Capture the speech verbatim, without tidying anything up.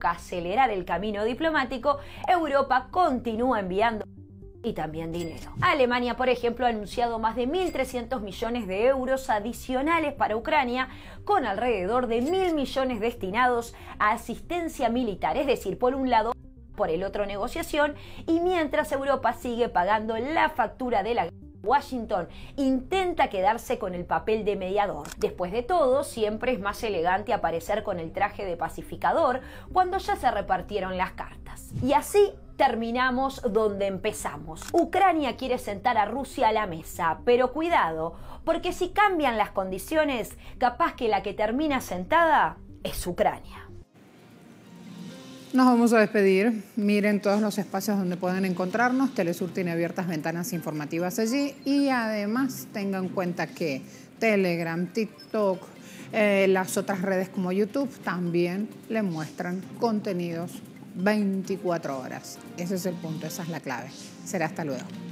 busca acelerar el camino diplomático, Europa continúa enviando y también dinero. Alemania, por ejemplo, ha anunciado más de mil trescientos millones de euros adicionales para Ucrania, con alrededor de mil millones destinados a asistencia militar, es decir, por un lado, por el otro negociación, y mientras Europa sigue pagando la factura de la guerra, Washington intenta quedarse con el papel de mediador. Después de todo, siempre es más elegante aparecer con el traje de pacificador cuando ya se repartieron las cartas. Y así terminamos donde empezamos. Ucrania quiere sentar a Rusia a la mesa, pero cuidado, porque si cambian las condiciones, capaz que la que termina sentada es Ucrania. Nos vamos a despedir. Miren todos los espacios donde pueden encontrarnos. Telesur tiene abiertas ventanas informativas allí y además tengan en cuenta que Telegram, TikTok, eh, las otras redes como YouTube también le muestran contenidos veinticuatro horas. Ese es el punto, esa es la clave. Será hasta luego.